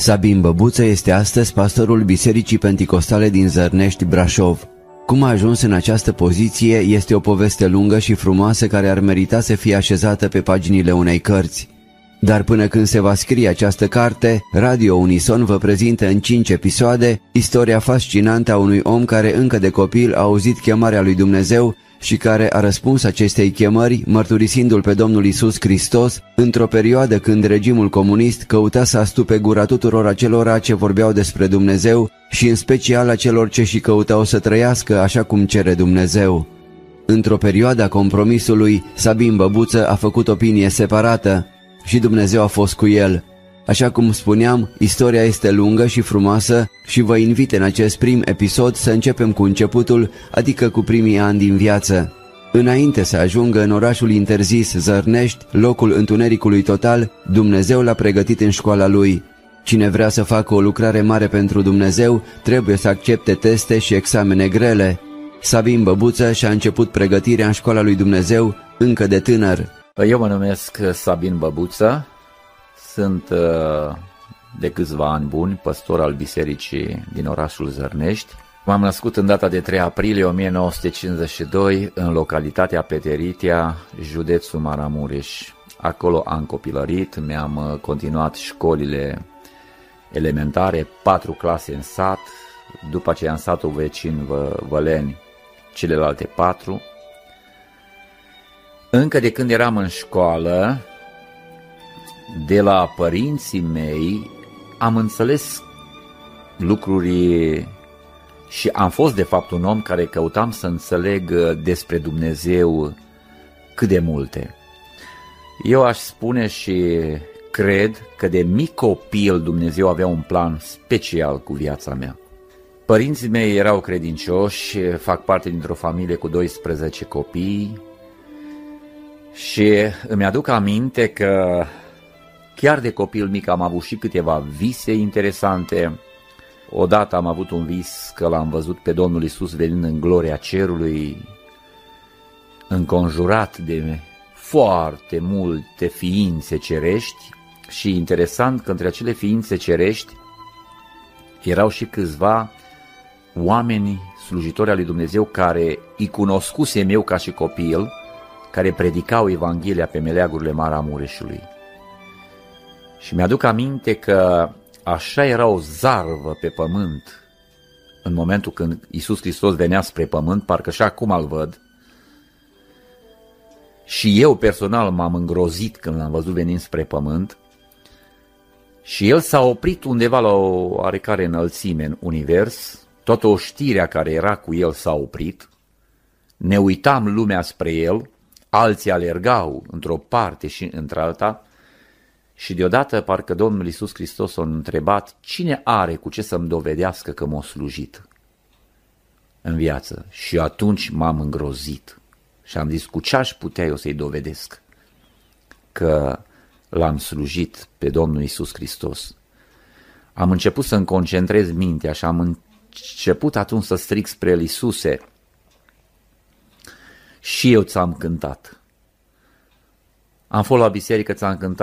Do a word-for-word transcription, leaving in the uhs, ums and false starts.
Sabin Băbuță este astăzi pastorul Bisericii Penticostale din Zărnești, Brașov. Cum a ajuns în această poziție este o poveste lungă și frumoasă care ar merita să fie așezată pe paginile unei cărți. Dar până când se va scrie această carte, Radio Unison vă prezintă în cinci episoade istoria fascinantă a unui om care încă de copil a auzit chemarea lui Dumnezeu și care a răspuns acestei chemări mărturisindu-L pe Domnul Iisus Hristos într-o perioadă când regimul comunist căuta să astupe gura tuturor acelora ce vorbeau despre Dumnezeu și în special a celor ce și căutau să trăiască așa cum cere Dumnezeu. Într-o perioadă a compromisului, Sabin Băbuță a făcut opinie separată și Dumnezeu a fost cu el. Așa cum spuneam, istoria este lungă și frumoasă și vă invit în acest prim episod să începem cu începutul, adică cu primii ani din viață. Înainte să ajungă în orașul interzis Zărnești, locul întunericului total, Dumnezeu l-a pregătit în școala lui. Cine vrea să facă o lucrare mare pentru Dumnezeu, trebuie să accepte teste și examene grele. Sabin Băbuță și-a început pregătirea în școala lui Dumnezeu încă de tânăr. Eu mă numesc Sabin Băbuță. Sunt de câțiva ani buni păstor al bisericii din orașul Zărnești. M-am născut în data de trei aprilie o mie nouă sute cincizeci și doi în localitatea Peteritia, județul Maramureș. Acolo am copilărit, mi-am continuat școlile elementare, patru clase în sat, după aceea în satul vecin Văleni, celelalte patru. Încă de când eram în școală, de la părinții mei am înțeles lucruri și am fost de fapt un om care căutam să înțeleg despre Dumnezeu cât de multe. Eu aș spune și cred că de mic copil Dumnezeu avea un plan special cu viața mea. Părinții mei erau credincioși, fac parte dintr-o familie cu doisprezece copii și îmi aduc aminte că chiar de copil mic am avut și câteva vise interesante. Odată am avut un vis că l-am văzut pe Domnul Iisus venind în gloria cerului, înconjurat de foarte multe ființe cerești și interesant că între acele ființe cerești erau și câțiva oameni slujitori al lui Dumnezeu care îi cunoscusem eu ca și copil, care predicau Evanghelia pe meleagurile Maramureșului. Și mi-aduc aminte că așa era o zarvă pe pământ în momentul când Iisus Hristos venea spre pământ, parcă și acum îl văd. Și eu personal m-am îngrozit când l-am văzut venind spre pământ. Și el s-a oprit undeva la o oarecare înălțime în univers, toată oștirea care era cu el s-a oprit, ne uitam lumea spre el, alții alergau într-o parte și într-alta, și deodată parcă Domnul Iisus Hristos a întrebat cine are cu ce să-mi dovedească că m-a slujit în viață. Și atunci m-am îngrozit și am zis cu ce aș putea eu să-i dovedesc că l-am slujit pe Domnul Iisus Hristos. Am început să-mi concentrez mintea și am început atunci să strig spre el: Iisuse, și eu ți-am cântat. Am fost la biserică, ți-am cântat